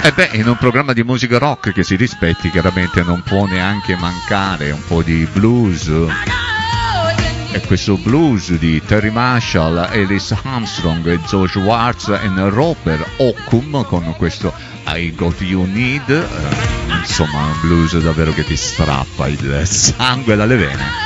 E beh, in un programma di musica rock che si rispetti chiaramente non può neanche mancare un po' di blues. E questo blues di Terry Marshall, Alice Armstrong, Joe Schwartz e Robert Ockham con questo I Got You Need, insomma un blues davvero che ti strappa il sangue dalle vene.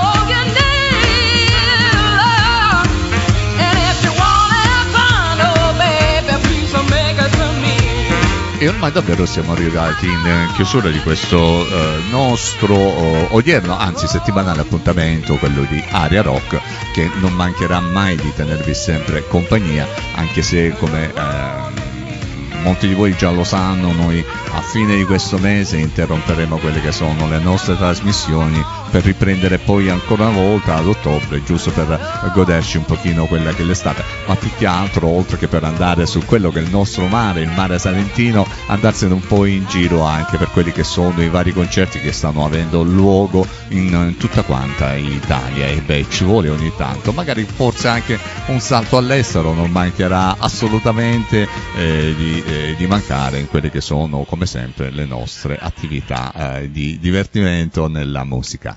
E ormai davvero siamo arrivati in chiusura di questo nostro odierno, anzi settimanale appuntamento, quello di Aria Rock, che non mancherà mai di tenervi sempre compagnia, anche se come molti di voi già lo sanno, noi a fine di questo mese interromperemo quelle che sono le nostre trasmissioni per riprendere poi ancora una volta ad ottobre, giusto per goderci un pochino quella che è l'estate, ma più che altro, oltre che per andare su quello che è il nostro mare, il mare salentino, andarsene un po' in giro anche per quelli che sono i vari concerti che stanno avendo luogo in tutta quanta Italia. E beh, ci vuole ogni tanto, magari forse anche un salto all'estero non mancherà assolutamente di mancare in quelle che sono, come sempre, le nostre attività di divertimento nella musica.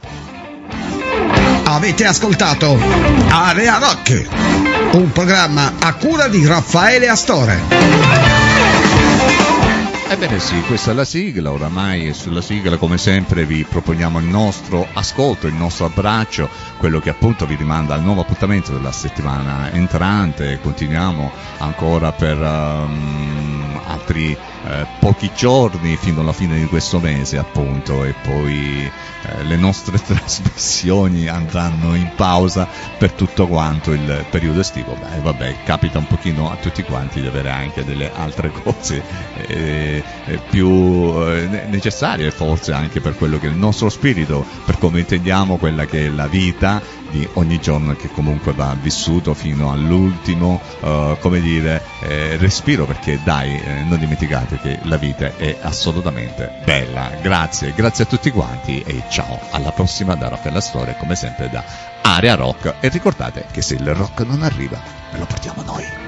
Avete ascoltato Area Rock, un programma a cura di Raffaele Astore. Ebbene sì, questa è la sigla, oramai sulla sigla come sempre vi proponiamo il nostro ascolto, il nostro abbraccio, quello che appunto vi rimanda al nuovo appuntamento della settimana entrante. Continuiamo ancora per altri pochi giorni fino alla fine di questo mese appunto, e poi le nostre trasmissioni andranno in pausa per tutto quanto il periodo estivo. Beh, vabbè, capita un pochino a tutti quanti di avere anche delle altre cose più necessarie, forse anche per quello che è il nostro spirito, per come intendiamo quella che è la vita di ogni giorno, che comunque va vissuto fino all'ultimo respiro, perché dai, non dimenticate che la vita è assolutamente bella. Grazie a tutti quanti e ciao, alla prossima da Raffaele Astore, come sempre da Area Rock, e ricordate che se il rock non arriva, me lo portiamo noi.